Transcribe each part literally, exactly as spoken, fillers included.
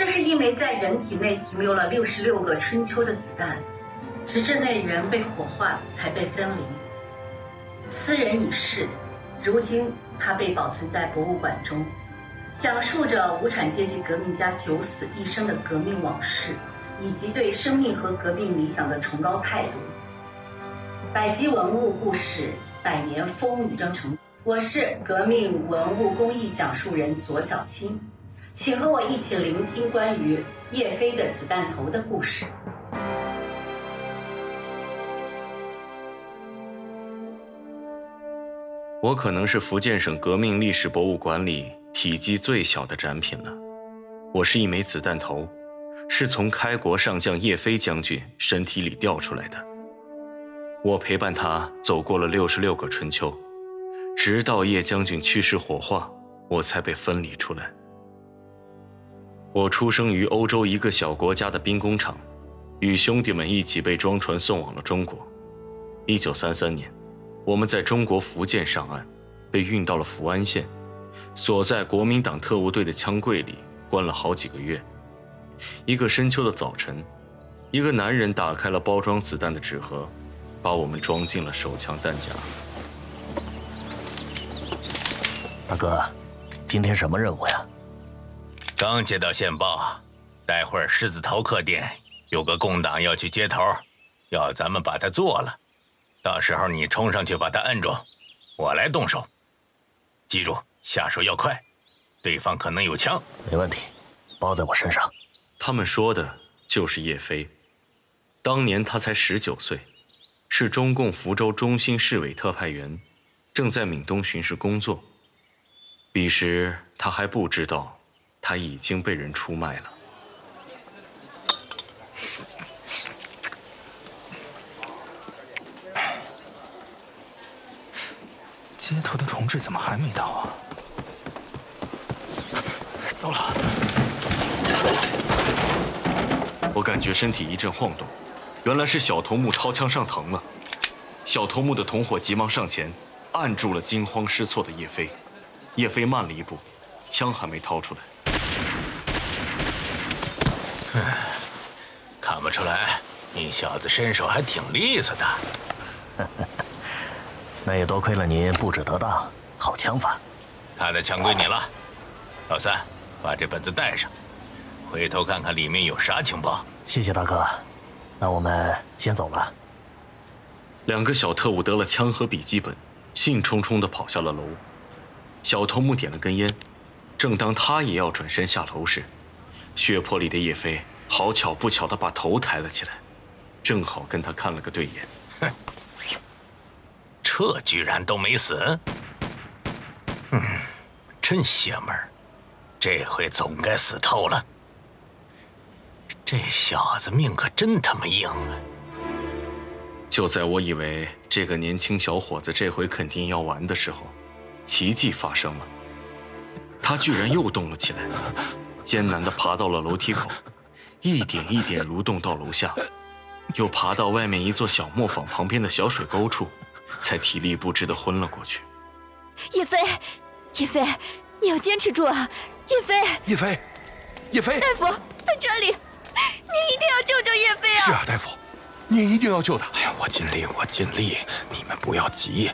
是一枚在人体内停留了六十六个春秋的子弹，直至内源被火化才被分离。斯人已逝，如今它被保存在博物馆中，讲述着无产阶级革命家九死一生的革命往事，以及对生命和革命理想的崇高态度。百集文物故事，百年风雨征程。我是革命文物工艺讲述人左小青，请和我一起聆听关于叶飞的子弹头的故事。 我可能是福建省革命历史博物馆里体积最小的展品了。我是一枚子弹头，是从开国上将叶飞将军身体里掉出来的。我陪伴他走过了六十六个春秋，直到叶将军去世火化，我才被分离出来。我出生于欧洲一个小国家的兵工厂，与兄弟们一起被装船送往了中国。一九三三年，我们在中国福建上岸，被运到了福安县，锁在国民党特务队的枪柜里，关了好几个月。一个深秋的早晨，一个男人打开了包装子弹的纸盒，把我们装进了手枪弹夹。 大哥，今天什么任务呀？ 刚接到线报，待会儿狮子头客店有个共党要去接头，要咱们把他做了。到时候你冲上去把他摁住，我来动手。记住，下手要快，对方可能有枪。 没问题，包在我身上。 他们说的就是叶飞。当年他才十九岁，是中共福州中心市委特派员，正在闽东巡视工作。彼时他还不知道，他已经被人出卖了。 接头的同志怎么还没到啊？糟了！ 我感觉身体一阵晃动，原来是小头目抄枪上膛了。小头目的同伙急忙上前，按住了惊慌失措的叶飞。叶飞慢了一步，枪还没掏出来。 看不出来，你小子身手还挺利索的。 那也多亏了您布置得当，好枪法。 他的枪归你了，老三，把这本子带上，回头看看里面有啥情报。 谢谢大哥，那我们先走了。 两个小特务得了枪和笔记本，兴冲冲地跑下了楼。小头目点了根烟，正当他也要转身下楼时，血泊里的叶飞好巧不巧地把头抬了起来，正好跟他看了个对眼。 哼，这居然都没死，嗯，真邪门儿，这回总该死透了。这小子命可真他妈硬啊！ 就在我以为这个年轻小伙子这回肯定要完的时候，奇迹发生了，他居然又动了起来，艰难地爬到了楼梯口，一点一点蠕动到楼下，又爬到外面一座小磨坊旁边的小水沟处，才体力不支地昏了过去。 叶飞，叶飞，你要坚持住啊！叶飞， 叶飞，叶飞， 大夫在这里，你一定要救救叶飞啊！ 是啊，大夫，你一定要救他。哎呀，我尽力，我尽力，你们不要急。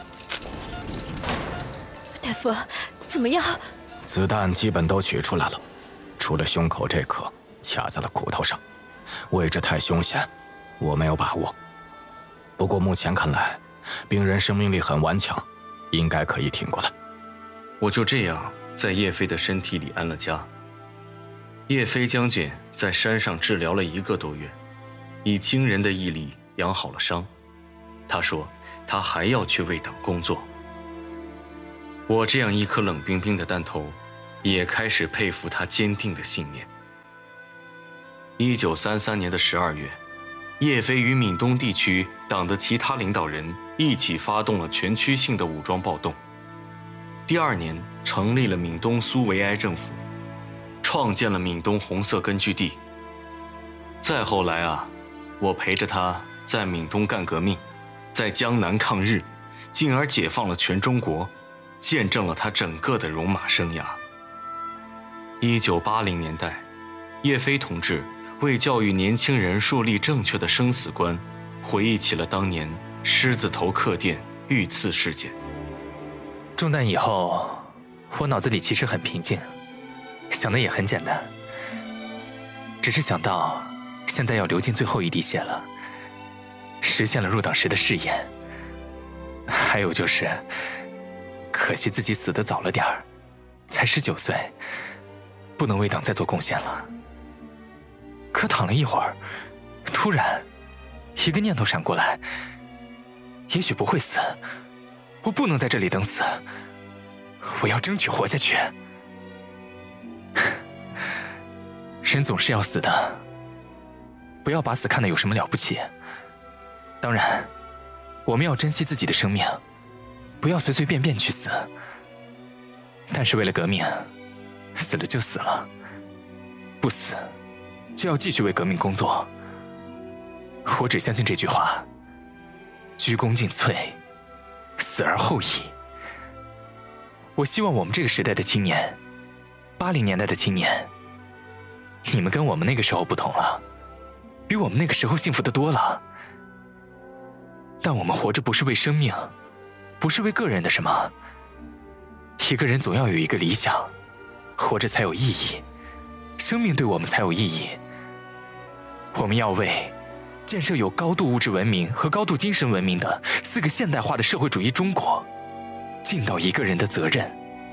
大夫，怎么样？ 子弹基本都取出来了，除了胸口这颗卡在了骨头上，位置太凶险，我没有把握。不过目前看来，病人生命力很顽强，应该可以挺过来。 我就这样在叶飞的身体里安了家。叶飞将军在山上治疗了一个多月，以惊人的毅力养好了伤。他说他还要去为党工作。我这样一颗冷冰冰的弹头，也开始佩服他坚定的信念。一九三三年的十二月，叶飞与闽东地区党的其他领导人一起发动了全区性的武装暴动。第二年，成立了闽东苏维埃政府，创建了闽东红色根据地。再后来啊，我陪着他在闽东干革命，在江南抗日，进而解放了全中国，见证了他整个的戎马生涯。一九八零年代， 叶飞同志为教育年轻人树立正确的生死观，回忆起了当年狮子头客店遇刺事件。 中弹以后，我脑子里其实很平静，想的也很简单，只是想到现在要流尽最后一滴血了，实现了入党时的誓言。还有就是，可惜自己死得早了点儿，才十九岁，不能为党再做贡献了。可躺了一会儿，突然一个念头闪过来，也许不会死，我不能在这里等死，我要争取活下去。人总是要死的，不要把死看得有什么了不起。当然，我们要珍惜自己的生命，不要随随便便去死。但是为了革命，死了就死了，不死就要继续为革命工作。我只相信这句话：鞠躬尽瘁，死而后已。我希望我们这个时代的青年，八零年代的青年，你们跟我们那个时候不同了，比我们那个时候幸福得多了。但我们活着不是为生命，不是为个人的什么。一个人总要有一个理想，活着才有意义，生命对我们才有意义。我们要为建设有高度物质文明和高度精神文明的四个现代化的社会主义中国尽到一个人的责任。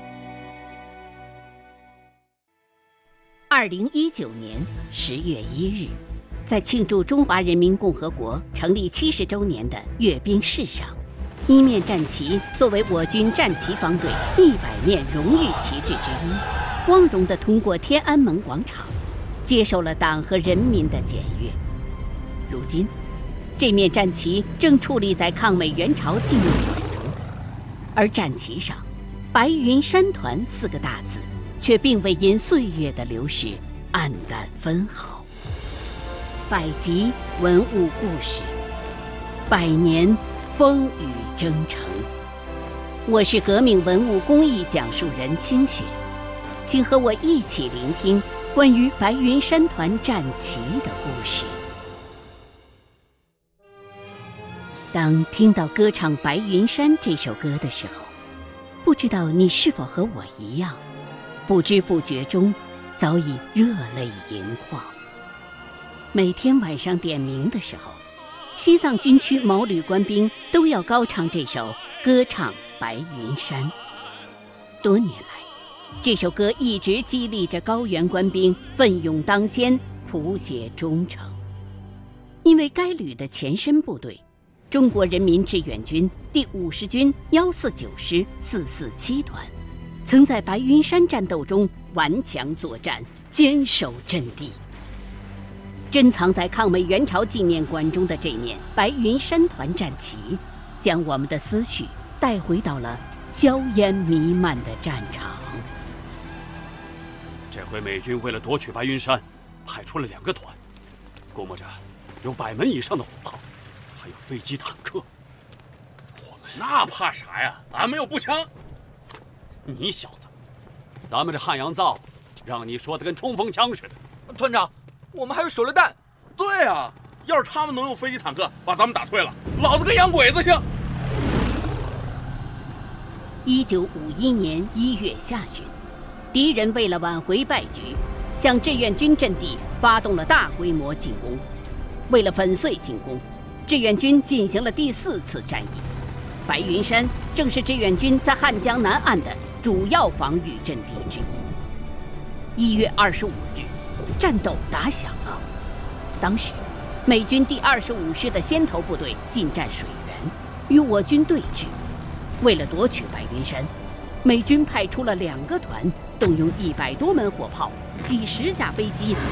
二零一九年十月一日，在庆祝中华人民共和国成立七十周年的阅兵式上，一面战旗作为我军战旗方队一百面荣誉旗帜之一，光荣地通过天安门广场，接受了党和人民的检阅。如今，这面战旗正矗立在抗美援朝纪念馆中，而战旗上“白云山团”四个大字却并未因岁月的流逝黯淡分毫。百集文物故事，百年风雨征程。我是革命文物工艺讲述人清雪，请和我一起聆听关于白云山团战旗的故事。当听到歌唱《白云山》这首歌的时候，不知道你是否和我一样，不知不觉中早已热泪盈眶。每天晚上点名的时候，西藏军区毛旅官兵都要高唱这首歌唱白云山。多年来，这首歌一直激励着高原官兵奋勇当先，谱写忠诚。因为该旅的前身部队中国人民志愿军第五十军幺四九师四四七团，曾在白云山战斗中顽强作战，坚守阵地。珍藏在抗美援朝纪念馆中的这面白云山团战旗，将我们的思绪带回到了硝烟弥漫的战场。 这回美军为了夺取白云山，派出了两个团，估摸着有百门以上的火炮，还有飞机坦克。我们那怕啥呀？俺们有步枪。 你小子，咱们这汉阳造，让你说的跟冲锋枪似的。 团长，我们还有手榴弹。对啊，要是他们能用飞机坦克把咱们打退了，老子跟洋鬼子去。 一九五一年一月下旬，敌人为了挽回败局，向志愿军阵地发动了大规模进攻。为了粉碎进攻，志愿军进行了第四次战役。白云山正是志愿军在汉江南岸的主要防御阵地之一。一月二十五日，战斗打响了。当时，美军第二十五师的先头部队进占水源，与我军对峙。为了夺取白云山，美军派出了两个团，动用一百多门火炮、几十架飞机